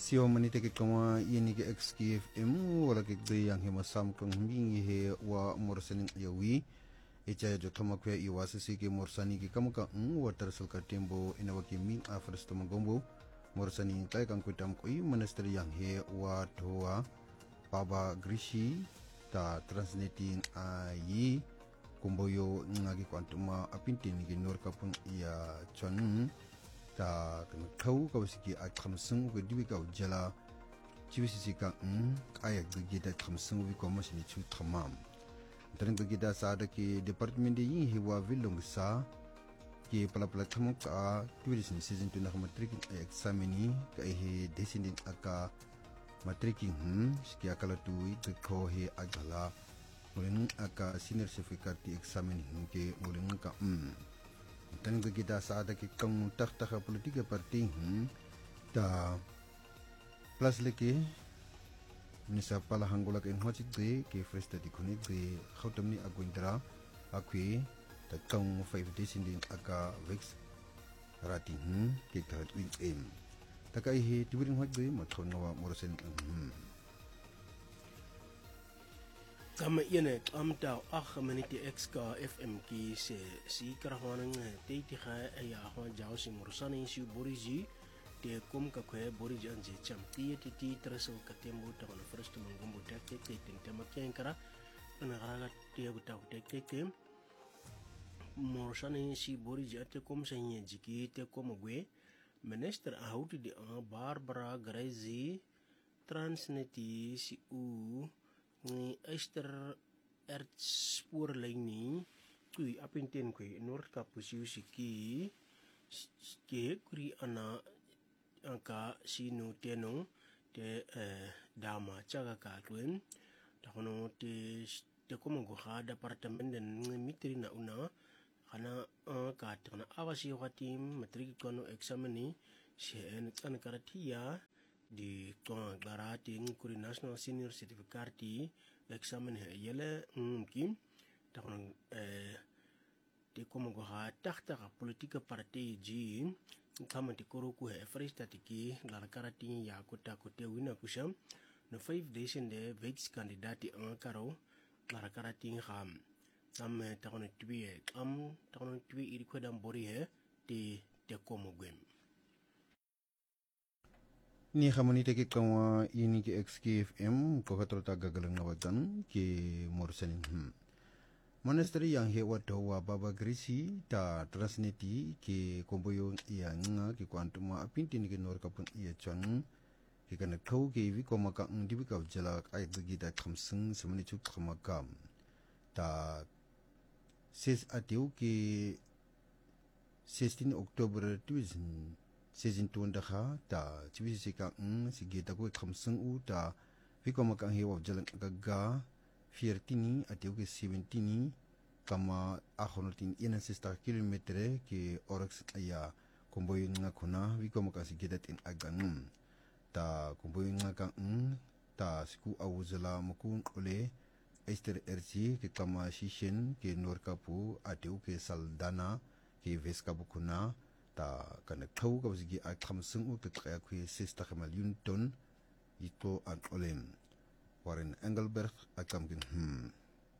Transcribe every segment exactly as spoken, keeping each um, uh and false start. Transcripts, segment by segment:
Sio manite ke kama ini ke X K F M wala ke gde yang hema sam kang mingi he wa morsanin yawi echa jo thama kwe iwa sisi ke morsani ke kama ka ng wa tarsal ka tembo inawa ke min afres to magombo morsani kai kang kwitam koi minister yang he wa thoa baba grishi ta transneting ayi kumboyo ngagi kwantuma apintin ke nor kapun ya chon ta kan kau ka wasiki a khamsung ko diwi ka jala chiwisi ka um aya gge da khamsung wi ko mashini chu thamam dan gge da sa da ki department de yin hiwa vilong sa ki pala pala thamu ka tourism season tu na matric examini ka he descending aka matriking hm ski akala tu i ko he agala mulin aka senior certificate examini ke mulin ka um dan kita saat kita kang tak tak politika parti hmm ta plus lagi nisa pala hangola ke hoci de ke first di kuni de khotamni aguindra akui ta kang five days in aka vex rati hmm ke ta win em ta kai he tiwin hoj de mathon wa morosen hmm Kama iene amtau ach meniti X K F M ki se si karahanang te te kha ya ha jao si morsani si boriji te kom ka kwe boriji anje cham ti ti ti traso ka tembo ta na first mangombo te te te te te maken kara na gara te buta te te te morsani si boriji ate kom sa nye jiki te kom gwe minister ahudi di Barbara Grezi transneti si u ni Esther Ertspoorlyn ni kui apinten kui North Kapusiu siki ke kuri ana angka sinu tenong te dama caga ka tuen takono te te komo go ha department den mitri na una kana ka tana awasi watim matriki kono examini se en kan karatia di tuan garati ngkuri national senior certificate examen he yele mungkin takon eh de komo go ha takta ka politika parti ji kama ti koroku he frista tiki lar karati ya kota kote wina kusam no five days in the vex candidate an karo lar karati ham sam takon twi am takon twi iri kodam bori he de de komo gwem ni khamani te ke kawa ini ke X K F M ko katol ta gagalang na wadan ke morsanin hmm monastery yang he wa wa baba grisi ta transneti ke komboyo ia nga ke kwantuma apintin ke nor kapun ia chon ke kana khau ke wi ko maka ndi bi ka jala ai gi da khamsung samani chu khamakam ta ses atiu ke sixteen October two thousand season two ndakha ta chibisi ka ng sige ta ko khamsung u ta vikoma ka hewa jalan gaga fifteen atiu ke seventeen kama ahonotin ina sista kilometre ke orax aya komboy nga khuna vikoma ka sige dat in aganum ta komboy nga ka ng ta siku awuzala mukun ole Esther Erzi ke kama shishen ke norkapu atiu ke saldana ke veska bukuna ta kana thau ka bigi a khamsung u te kaya khu sista million ton ito an olem Warren Engelberg akam gin hmm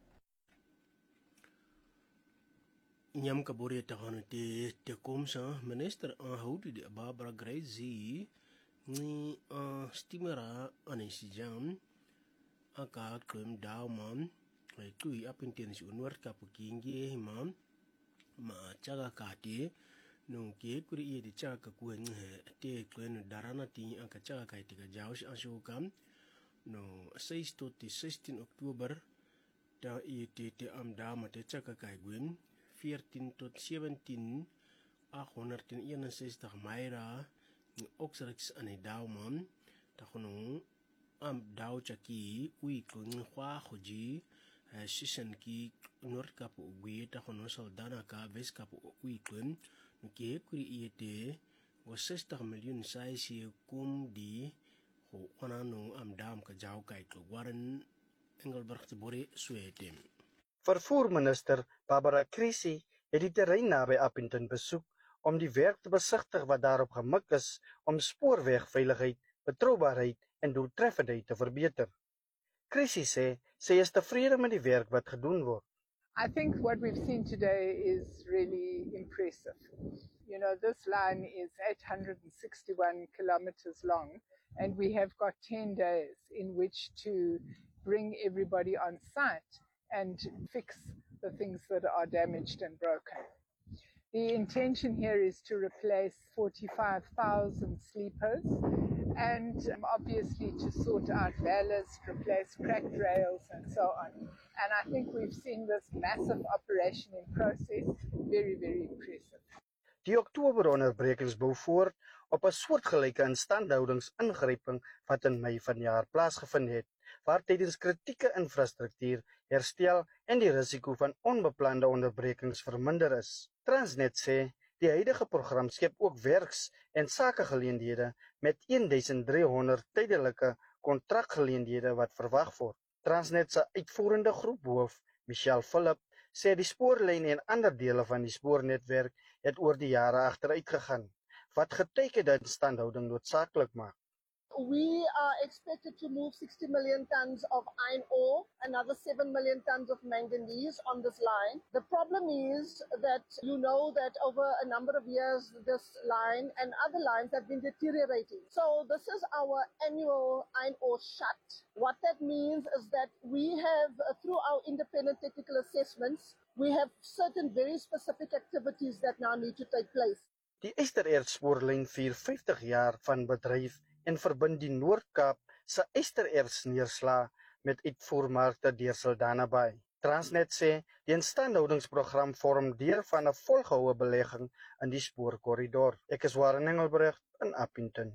nyam ka bori ta hanu te te komsa minister a hudi de Barbara Grezi ni a stimera anesi jam aka kum daumam ai kui apinten si unwar ka pukingi mam ma chaga kati no ke kuri ye de chaka ku en te kwen darana ti an ka chaka kai tiga jaus asu kam no six to sixteen October ta ye te te am dama te chaka kai gwen fourteen to seventeen a honerten ina sesta maira ni oxrex ane daumam ta khono am daw chaki ui kun khwa khoji shishan ki nor kapu gwe ta khono saldana ka ves kapu ui kun ke kuri iete wa sixty million sai si kum di ho onano am dam ka jaw kai to Warren Engelberg te bore Sweden. Vervoerminister Barbara Grisi het die terrein naby Appington besoek om die werk te besigtig wat daarop gemik is om spoorwegveiligheid betroubaarheid en doeltreffendheid te verbeter. Chrissy sê sy is tevrede met die werk wat gedoen word. I think what we've seen today is really impressive. You know, this line is eight hundred sixty-one kilometers long, and we have got ten days in which to bring everybody on site and fix the things that are damaged and broken. The intention here is to replace forty-five thousand sleepers and um, obviously to sort out ballast, replace cracked rails and so on. And I think we've seen this massive operation in process, very, very impressive. Die Oktoberonderbrekings bou voort op 'n soortgelyke instandhoudingsingryping wat in Mei vanjaar plaasgevind het, waar tydens kritieke infrastruktuur herstel en die risiko van onbeplande onderbrekings verminder is. Transnet sê die huidige program skep ook werks- en sakegeleenthede met duisend drie honderd tydelike kontrakgeleenthede wat verwag word. Transnet se uitvoerende groephoof, Michelle Philip, sê die spoorlyn en ander dele van die spoornetwerk het oor die jare agteruit gegaan, wat geteken dat instandhouding noodsaaklik maak. We are expected to move sixty million tons of iron ore, another seven million tons of manganese on this line. The problem is that you know that over a number of years, this line and other lines have been deteriorating. So this is our annual iron ore shut. What that means is that we have, uh, through our independent technical assessments, we have certain very specific activities that now need to take place. Die ysterertspoorlyn vier vyftig jaar van bedryf en verbind die Noord-Kaap se ysterertsneerslae met uitvoermarkte deur Saldanha Bay. Transnet sê die instandhoudingsprogram vorm deel van 'n volgehoue belegging in die spoorkorridor. Ek is Warren Engelbreg in Appington.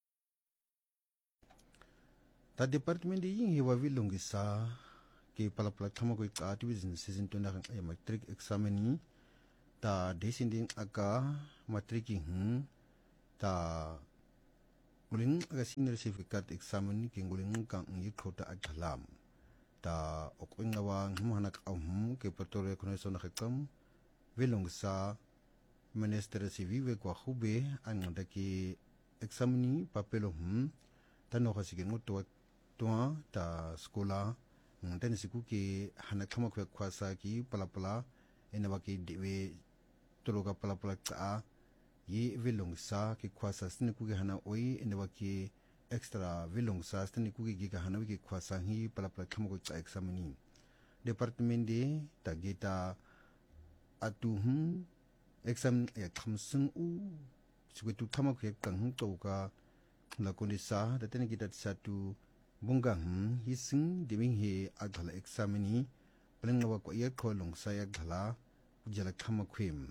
Ta department yin hewa vilungisa ke palapala thama ko ikati within season twenty ya matric examini ta descending aka matric hin ta nguling aga senior certificate examini ke nguling kang yikhota athalam ta okwinga wa ngmana ka hum ke patore connection na khakam vilungisa minister civive kwa khube angonda ke examini papelo hum tano khasike ngoto toa ta skola ngten siku ke hana khama khwe khwasa ki palapala enaba ki dewe tologa palapala ka ye vilungsa ki khwasa sniku ke hana oi enaba ki extra vilungsa sniku ke ga hana ki khwasa hi palapala khama ko cha examini department de ta geta atu hum exam ya khamsung u siku khama khwe kang to ka la konisa da tene kita satu bungang hising diming he aghala examini pelengwa ko ya kholong sa ya ghala jala khama khwem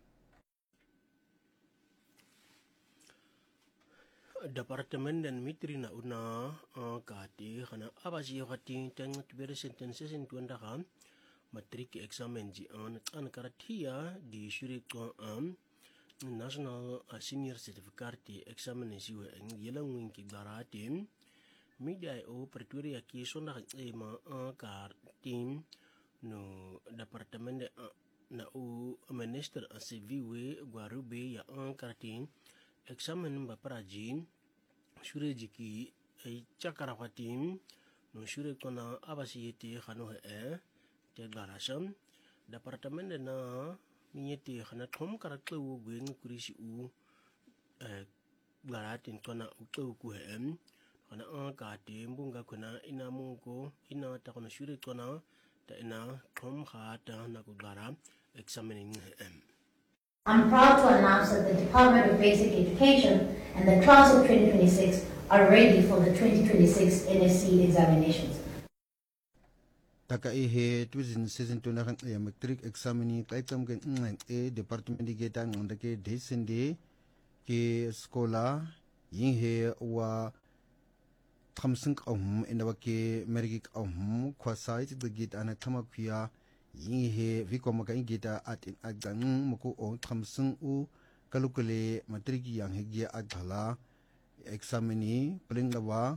Departement dan mitri na una kati kana abasi khati tang tibere sentences in tuanda kham matric examen ji an an karatia di shuri ko am national senior certificate examination en yelang wing ki daratim media o Pretoria ki sona e ma kar team no departement na o minister asiviwe gwarube ya an kartin examen ba prajin shure jiki e chakara fatim no shure kona abasiyete khano e te garasham departement na minyete khana thom karakle wo gwen kurisi u e garatin kona ukto ku hem khana an ka te mbunga kona ina mungo ina ta kona shure kona ta ina thom khata na ku gara examining hem. I'm proud to announce that the Department of Basic Education and the class of twenty twenty-six are ready for the twenty twenty-six N S C examinations. Taka ihe twizin season two na kan e matric examini kaitam gen ngan e department di geta nganda ke desende ke skola yin he wa khamsing ahum endawa ke mergik ahum khwasai ti git ana khama khia yin he vikoma ka ingita at in agang muku o khamsing u kalukule matric yang he gi adhala examini plingawa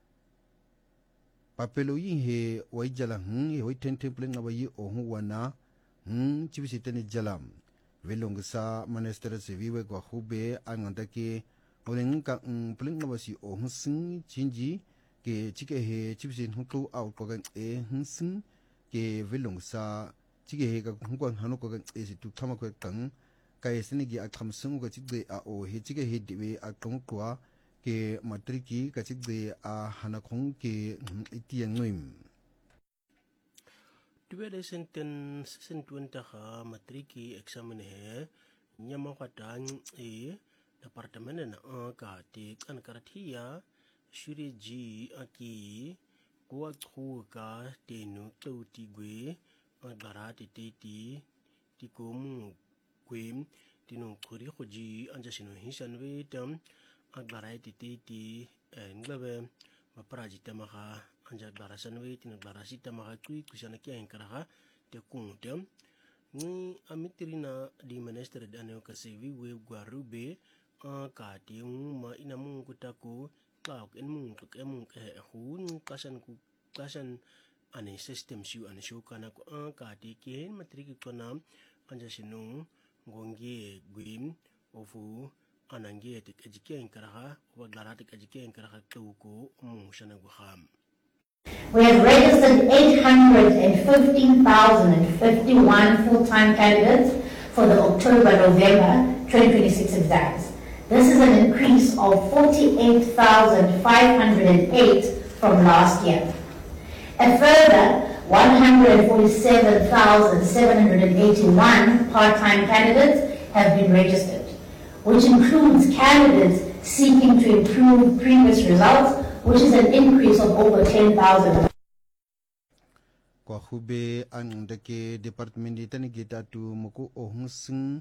papelo yin he wai jala hm he wai ten ten plingawa yi o hu wana hm chibisi tene jalam velongsa minister se viwe kwa khube anganda ke oleng ka ng pling na basi o husing chinji ke chike he chipsin hutu out ko gan e husing ke velong sa chike he ka hungkwan hanu ko gan e si tu thama ko tang kai sinigi a tham sung ko chikde a o he chike he diwe a tong kwa ke matriki ka chikde a hana khong ke itiang noim tuwede senten sentuenta ha matriki examine he nyama kwatan e departamento na ka te kan karatia shuri ji aki kwa khu ka te nu to ti gwe agara te te ti ti ko mu gwe ti no khori khoji anja sino hisan we tam agara te te ti nglabe mapraji tamaha anja agara sanwe ti agara sitamaha kui kusana kya enkara te kuntem ni amitrina di minister daniel kasevi we gwarube a ka ti ma ina mu kutaku ka en mu ke mu ke hun kasan ku kasan ane system siu ane shu kana ko a ka ti ke matriki kona anja sinu ngongie gwim ofu anangie te kajike enkara wa garate kajike enkara ku ko mu shana go ham. We have registered eight hundred fifteen thousand fifty-one full-time candidates for the October-November twenty twenty-six exams. This is an increase of forty-eight thousand five hundred eight from last year. A further one hundred forty-seven thousand seven hundred eighty-one part-time candidates have been registered, which includes candidates seeking to improve previous results, which is an increase of over ten thousand. Kwa hube ang dake department di tani kita tu muku ohung sing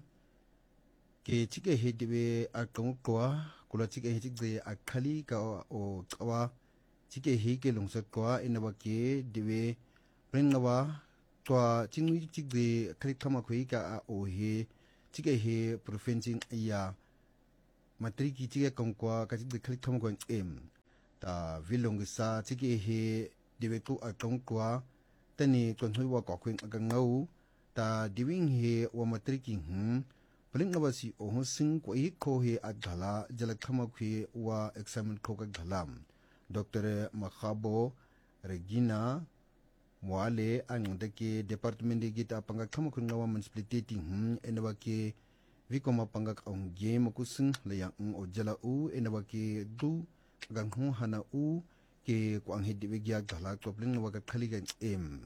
ke chike hediwe akong kwa kula chike hejikde akali ka o kawa chike he ke longsa kwa inawa ke diwe prengawa kwa chingwi chikde kali kama khoi ka o he chike he provincing ya matriki chike kongkwa ka chikde kali kama kwa em ta vilongisa chike he diwe ku akong kwa tani konhui wa ko kweng aga ngau ta diwing he wa matriki hm pling ngabasi o hosing ko i ko he agala jala khama khwe wa examen ko ka galam dr makhabo regina mwale ang dake department de gita panga khama khun ngawa municipality hm enwa ke vikoma panga ong game kusing layang o jala u enwa ke du gang hu hana u ke kwang hedi begya gala topling wa ka khali ga em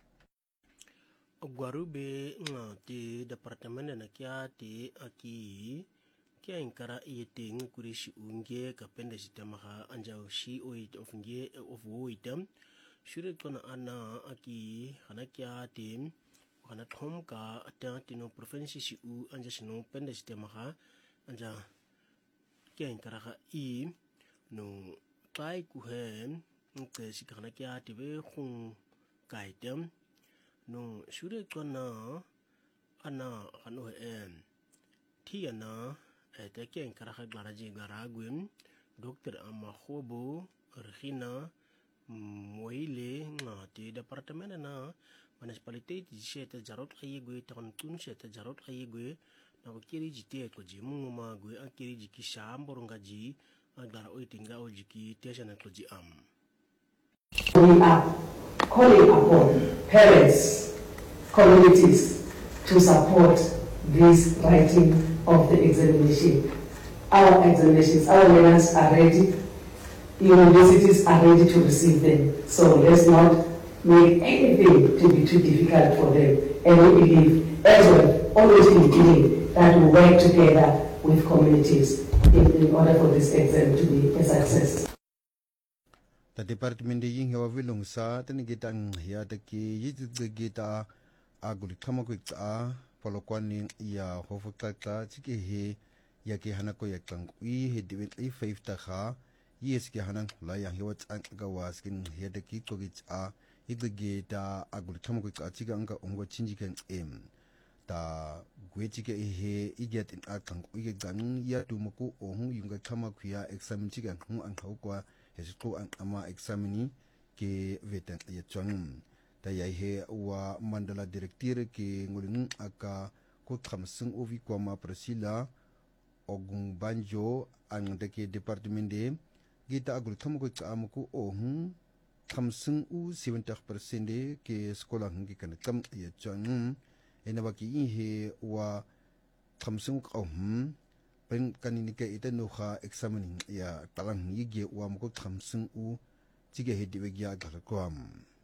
gwarube nga te departamento na kya te aki kya enkara yete ngukurishi unge kapende sistema ha anjao shi oit of nge of oitam shure kona ana aki hana kya te hana thom ka ata tino province shi u anja sino pende sistema ha anja kya enkara ha i no kai ku he nke sikana kya te be khung kaitem no shure kona ana hanu em ti ana eta ken kara garaji garagwim dr amakhobo regina moile ngati departement na municipality di sheta jarot ayegwe ton tun sheta jarot ayegwe na kiri jite ko ji munguma gwe akiri jiki shamboronga ji agara oitinga ojiki teshana ko ji am. We are calling upon parents, communities to support this writing of the examination. Our examinations, our learners are ready, universities are ready to receive them. So let's not make anything to be too difficult for them. And we believe, as well, always been doing, that we work together with communities in, in order for this exam to be a success. The department ying hewa vilong sa tani kita ang hiya taki yit kita aguli kama ko ita polokwani ya hofu kata chike he ya ke hana ko yakang ui he diwen ai five ta kha yes ke hanan la ya hewa chang ga waskin hiya taki ko kita yit kita aguli kama ko ita chike anga ongo chinji kan em ta gwe chike he iget in akang ui gang ya tumako ohung yunga kama kuya exam chike ang ang kwa ko ang ama examini ke vetan ya chang ta ya he wa mandala director ke nguling aka ko thamsung ovi kwama prasila ogung banjo ang deke departemente gita agul thamu ko amuku ohun thamsung u seventy percent de ke sekolah ngi kan kam ya chang ena baki he wa thamsung ohum pen kanini ke ita no kha examining ya talang yige wa muko thamsung u tige he diwe gya gal kwam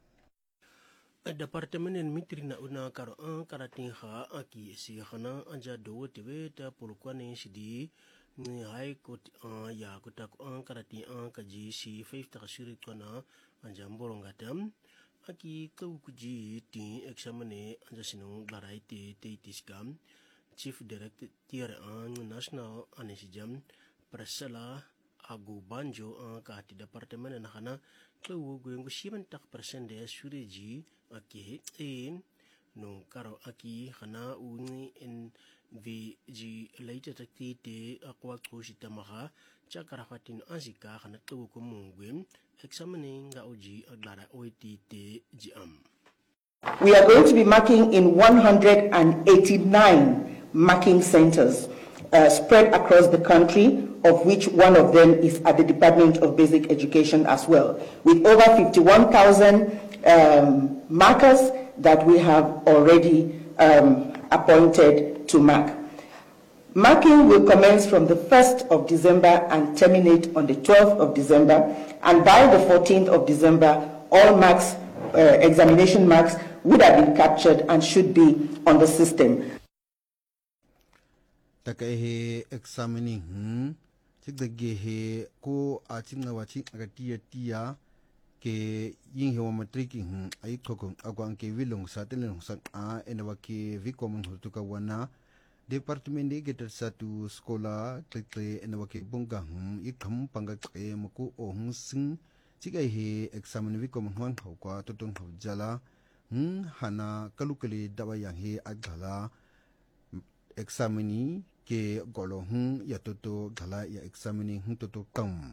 Departemen mitri na una karo an karating ha aki si khana anja do tiwe ta polkwane sidi ni hai ko ya ko ta ko an karati an kaji si five ta shiri kona anja mboronga tam aki ko kuji ti examine anja sinong barai te te tiskam chief director an national anesijam presala agu banjo an ka ti departemen na khana ko go ngo seventy percent de suriji aki in no karo aki khana uni in vigilated activity akwa kushita maha chakara fatin azika khana to ko mungwem examining ga oji aglara oiti te gm. We are going to be marking in one hundred eighty-nine marking centers uh, spread across the country, of which one of them is at the Department of Basic Education as well, with over fifty-one thousand um, markers that we have already um, appointed to mark. Marking will commence from the first of December and terminate on the twelfth of December, and by the fourteenth of December, all marks, uh, examination marks, would have been captured and should be on the system. Takahe examining hmm sigdage he ko achinga wachi agatia tia ke yin he wa matriki hmm ai kokon agwang ke wilong sa telong sa a enawa ke vikomun hutuka wana department de geter satu sekolah tete enawa ke bunga hmm ikham panga ke muku ohung sing chiga he examine vikomun hwan kwa totong jala hmm hana kalukali dawa yang he agala examine ke golo hun ya toto gala ya examining hun toto kam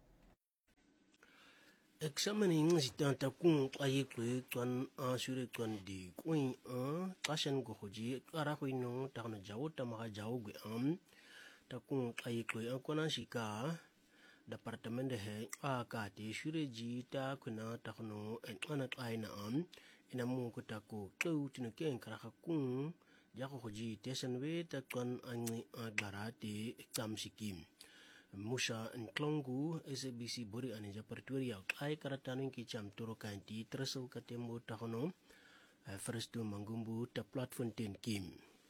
Examining sitanta kung ayi kwe tuan asure tuan di kuin a kasan ko hoji ara ko ino ta na jawo ta maka jawo gwe am ta kung ayi kwe an kona shika department de he a ka ti shure ji ta kuna ta no en ana ai na am ina mu ko ta ko to tinu ken kara kung jako hoji tesen we ta tuan ani agarati kam sikim Musa Nklongu S A B C Bori Anija Perturia ai karatanin ki cham toro kanti tresel katembo tahono first to mangumbu ta platform ten kim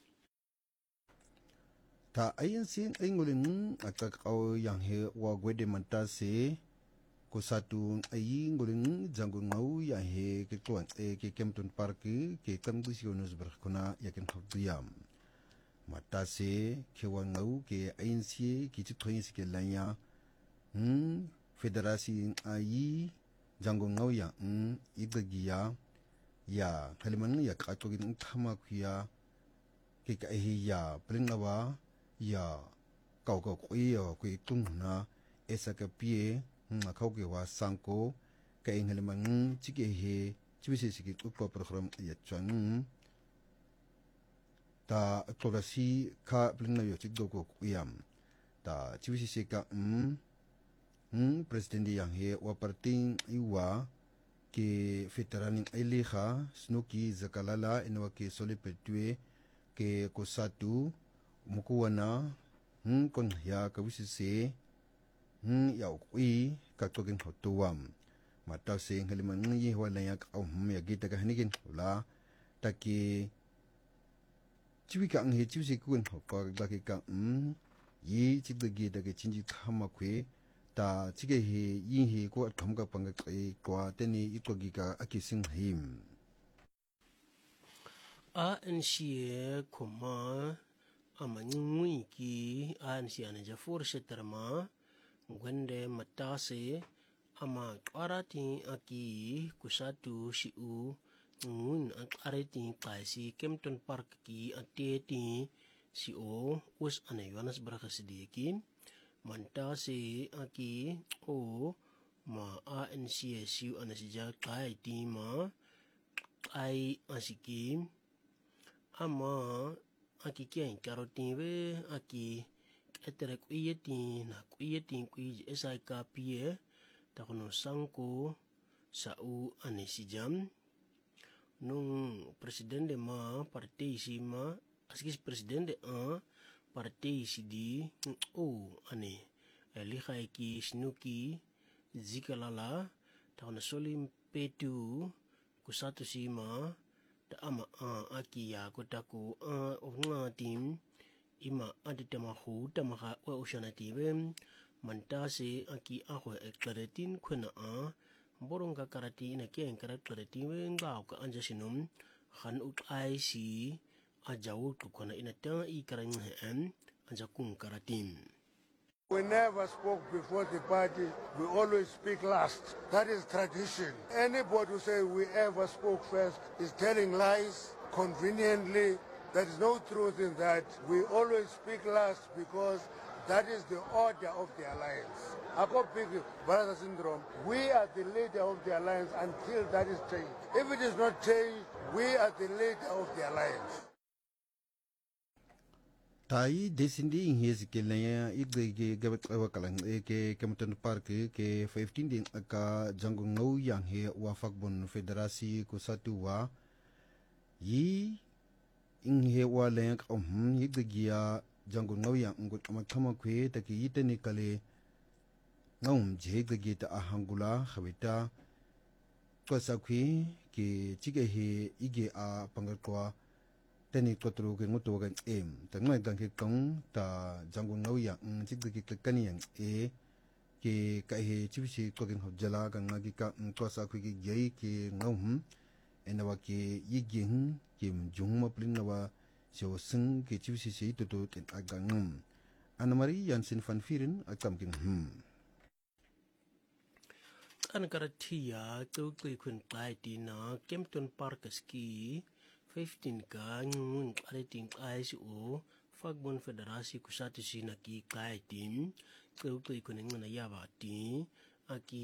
ta ayan sin ingulin akak au yang he wa gwede mantase ko satu ayi ngulin jangun ngau ya he ke tuan e ke Kempton Park ke kambusionus berkona yakin khadiyam matase ke wangau ke ainsi ki chithoyin ke lanya hmm federasi ayi jangun ngau ya hmm igagiya ya kaliman ya katogin thama khuya ke ka hi ya pringawa ya kau kau kuya kui tungna esa ka pie nga khau ke wa sanko ka ingaliman chike he chibisi siki ukwa program ya chang ta klorasi ka plinga yo chik go kuyam ta chibisi sika um hmm president yang he wa parting iwa ke veteran ailiha snuki zakalala enwa ke solipetwe ke kosatu mukuwana hmm kon ya ka wisise hmm ya kui ka tokin hotuam mata se ngaliman ngi wala ya ka um ya gita ka hanigin la taki chibika ang he chibisi kun hokka daki ka um yi chibdagi dagi chinji khama kwe ta chige he yin he ko thamga panga kai kwa teni itogi ka akising him a nsie koma amanyui ki a nsie anaja forse terma gwende matase ama arati aki kusatu siu ngun arati kaisi Kempton Park ki ateti si o us ane Yohanes Brakhasidiki mantase aki o ma a ncsu anasija kai ti ma ai asiki ama aki kien karotin we aki etere kuietin na kuietin kuij esai kapie takono sangko sa u anesijam nung presidente ma partei si ma askis presidente a partei si di o ane elikai ki snuki zikalala takono solim petu kusatu si ma da ama a aki ya kotaku a onga tim ima adi tamahu tamaha wa ushanative mantase aki ahwe eklaretin kwena a borong ka karati ina kien karat klaretive ngau ka anjasinum khan utai si ajawu tukona ina ta i karang hem anjakung karatim. We never spoke before the party. We always speak last. That is tradition. Anybody who says we ever spoke first is telling lies conveniently. There is no truth in that. We always speak last because that is the order of the alliance. Akopik brother syndrome. We are the leader of the alliance until that is changed. If it is not changed, we are the leader of the alliance. Tai desindi inghes ke laya igde ke gabat awakalang ke kemutan park ke fifteen din ka janggung ngau yang he wafak bon federasi ko satu wa yi inghe wa leng om igde gia janggung ngau yang ngut amathama kwe ta ki yitani kale ngum je igde ge ta ahangula khawita ko sakwi ke chige he ige a pangatwa teni kotru ke ngutu kan em tangmai kan ke kong ta jangu ngau yang chik de ke kani yang e ke ka he chibisi ko gen hojala kan ngagi ka ko sa khu ki yei ke ngau hum enawa ke yigin ke jung ma plin nawa so sing ke chibisi se to to ten agangum anamari yansin fan firin akam king hum an karatia to ke kun klai tina Kempton Park ski fifteen ka ngung kaliting I C O fagbon federasi kusati sinaki kai tim kau kau ikuning na yaba ti aki